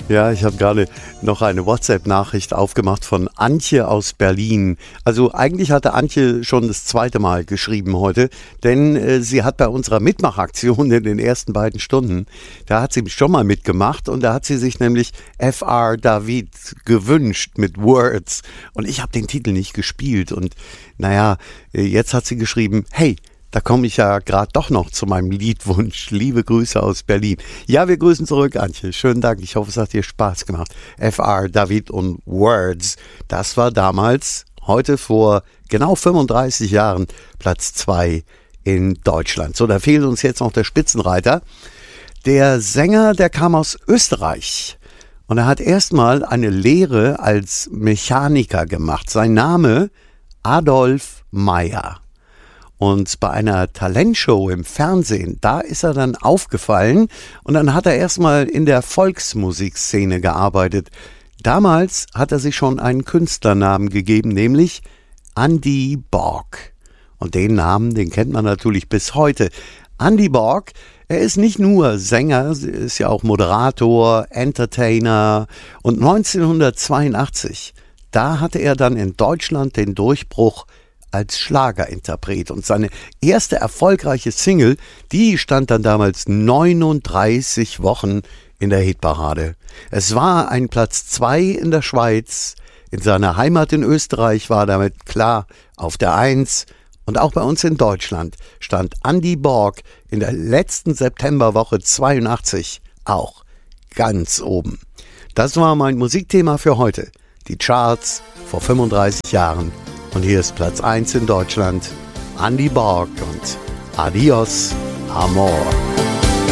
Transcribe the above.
Ja, ich habe gerade noch eine WhatsApp-Nachricht aufgemacht von Antje aus Berlin. Also eigentlich hatte Antje schon das zweite Mal geschrieben heute, denn sie hat bei unserer Mitmachaktion in den ersten beiden Stunden, da hat sie schon mal mitgemacht und da hat sie sich nämlich F.R. David gewünscht mit Words und ich habe den Titel nicht gespielt und naja, jetzt hat sie geschrieben, hey, da komme ich ja gerade doch noch zu meinem Liedwunsch. Liebe Grüße aus Berlin. Ja, wir grüßen zurück, Antje. Schönen Dank. Ich hoffe, es hat dir Spaß gemacht. F.R. David und Words. Das war damals, heute vor genau 35 Jahren, Platz 2 in Deutschland. So, da fehlt uns jetzt noch der Spitzenreiter. Der Sänger, der kam aus Österreich. Und er hat erstmal eine Lehre als Mechaniker gemacht. Sein Name Adolf Meyer. Und bei einer Talentshow im Fernsehen, da ist er dann aufgefallen und dann hat er erstmal in der Volksmusikszene gearbeitet. Damals hat er sich schon einen Künstlernamen gegeben, nämlich Andy Borg. Und den Namen, den kennt man natürlich bis heute. Andy Borg, er ist nicht nur Sänger, ist ja auch Moderator, Entertainer. Und 1982, da hatte er dann in Deutschland den Durchbruch als Schlagerinterpret. Und seine erste erfolgreiche Single, die stand dann damals 39 Wochen in der Hitparade. Es war ein Platz 2 in der Schweiz, in seiner Heimat in Österreich war damit klar auf der 1 und auch bei uns in Deutschland stand Andy Borg in der letzten Septemberwoche 82 auch ganz oben. Das war mein Musikthema für heute. Die Charts vor 35 Jahren. Und hier ist Platz 1 in Deutschland, Andy Borg und Adios, Amor.